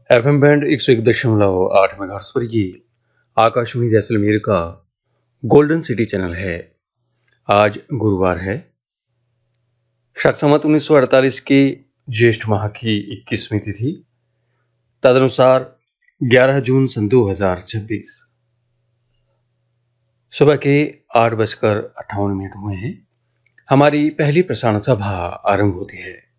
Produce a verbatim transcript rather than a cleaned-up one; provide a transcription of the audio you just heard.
F M band एक सौ एक दशमलव आठ मेगाहर्ट्ज पर ये आकाशवाणी जैसलमेर का गोल्डन सिटी चैनल है। आज गुरुवार है, शक संवत उन्नीस सौ अड़तालीस की ज्येष्ठ माह की इक्कीसवीं तिथि, तदनुसार ग्यारह जून सन दो हजार छब्बीस। सुबह के आठ बजकर अट्ठावन मिनट हुए हैं। हमारी पहली प्रसारण सभा आरंभ होती है।